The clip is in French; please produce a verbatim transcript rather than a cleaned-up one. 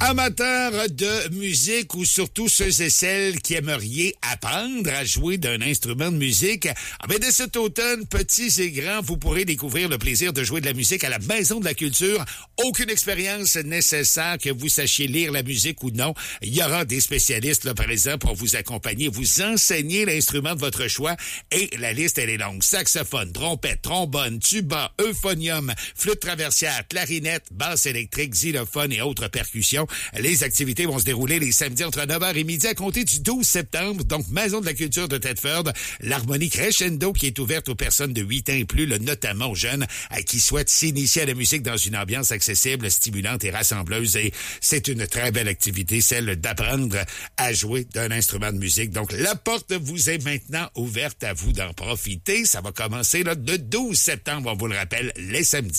Amateurs de musique ou surtout ceux et celles qui aimeriez apprendre à jouer d'un instrument de musique, ah ben dès cet automne, petits et grands, vous pourrez découvrir le plaisir de jouer de la musique à la Maison de la Culture. Aucune expérience nécessaire, que vous sachiez lire la musique ou non. Il y aura des spécialistes là présents pour vous accompagner, vous enseigner l'instrument de votre choix. Et la liste, elle est longue. Saxophone, trompette, trombone, tuba, euphonium, flûte traversière, clarinette, basse électrique, xylophone et autres percussions. Les activités vont se dérouler les samedis entre neuf heures et midi à compter du douze septembre. Donc, Maison de la Culture de Thetford, l'harmonie Crescendo qui est ouverte aux personnes de huit ans et plus, là, notamment aux jeunes à qui souhaitent s'initier à la musique dans une ambiance accessible, stimulante et rassembleuse. Et c'est une très belle activité, celle d'apprendre à jouer d'un instrument de musique. Donc, la porte vous est maintenant ouverte, à vous d'en profiter. Ça va commencer là, le douze septembre, on vous le rappelle, les samedis.